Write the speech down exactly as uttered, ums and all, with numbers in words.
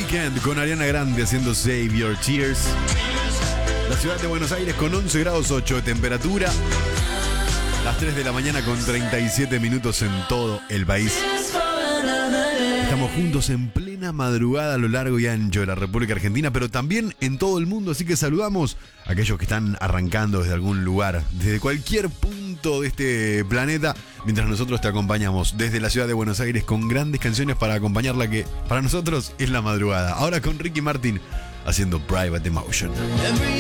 Weeknd con Ariana Grande haciendo Save Your Tears. La ciudad de Buenos Aires con once grados ocho de temperatura. Las tres de la mañana con treinta y siete minutos en todo el país. Estamos juntos en plena madrugada a lo largo y ancho de la República Argentina, pero también en todo el mundo, así que saludamos a aquellos que están arrancando desde algún lugar, desde cualquier punto de este planeta, mientras nosotros te acompañamos desde la ciudad de Buenos Aires con grandes canciones para acompañar la que para nosotros es la madrugada. Ahora con Ricky Martin haciendo Private Emotion.